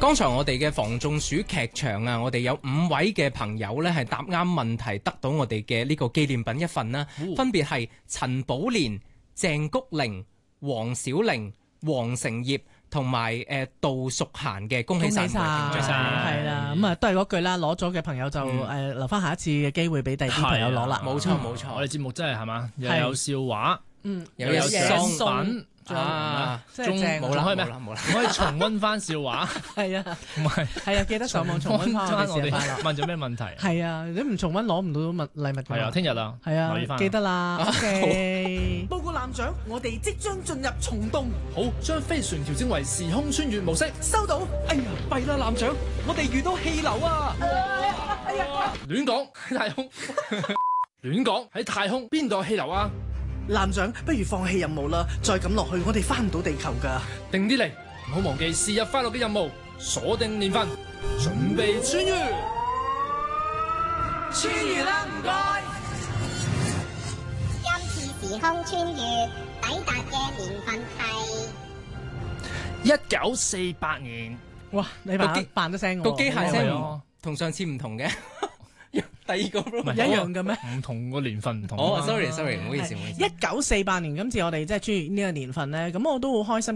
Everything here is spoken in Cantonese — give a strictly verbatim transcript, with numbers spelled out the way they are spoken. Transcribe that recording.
剛才我哋嘅防中暑劇場啊，我哋有五位嘅朋友呢係答啱問題，得到我哋嘅呢個紀念品一份啦， 哦、 分別係陳寶蓮、鄭谷玲、黃小玲、黃成業同埋誒杜淑嫻嘅，恭喜晒！ 恭喜晒！係啦，咁啊都係嗰句啦，攞咗嘅朋友就誒、嗯、留翻下一次嘅機會俾第二啲朋友攞啦。 冇錯冇錯， 我哋節目真係係嘛，又有笑話， 嗯， 又有獎品。 啊！ 即係冇啦，冇啦，冇啦，可以重溫翻笑話。 係啊， 唔係， 係啊，記得上網重溫翻我哋問咗咩問題？ 係啊，你唔重溫攞唔到物禮物㗎。 係啊，聽日啊， 係啊， 留意翻。 記得啦。OK。 報告艦長，我哋即將進入蟲洞。 好，將飛船調整為時空穿越模式。 收到。哎呀，弊啦，艦長，我哋遇到氣流啊！ 哎呀，亂講喺太空，亂講喺太空邊度有氣流啊？ 艦長，不如放棄任務啦！再咁落去，我哋翻唔到地球噶。 定啲嚟，唔好忘記是日快樂嘅任務，鎖定年份，準備穿越。 穿越啦，唔該。 今次時空穿越抵達嘅年份係一九四八年。 哇！你扮扮得聲個機械聲同上次唔同嘅。第二個唔係一樣嘅咩？ 唔同個年份唔同。 哦，sorry sorry，唔好意思，唔好意思。 一九四八年今次我哋即係穿越呢個年份咧，咁我都好開心。